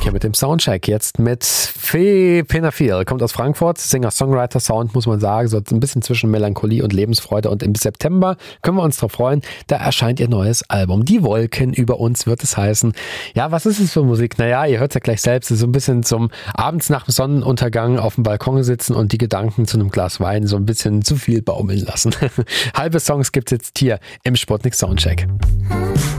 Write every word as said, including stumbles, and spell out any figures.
hier mit dem Soundcheck. Jetzt mit Fee Penafil. Kommt aus Frankfurt. Singer-Songwriter-Sound, muss man sagen. So ein bisschen zwischen Melancholie und Lebensfreude. Und im September können wir uns darauf freuen. Da erscheint ihr neues Album. Die Wolken über uns wird es heißen. Ja, was ist es für Musik? Naja, ihr hört es ja gleich selbst. Es ist so ein bisschen zum abends nach dem Sonnenuntergang auf dem Balkon sitzen und die Gedanken zu einem Glas Wein so ein bisschen zu viel baumeln lassen. Halbe Songs gibt's jetzt hier im Sputnik Soundcheck.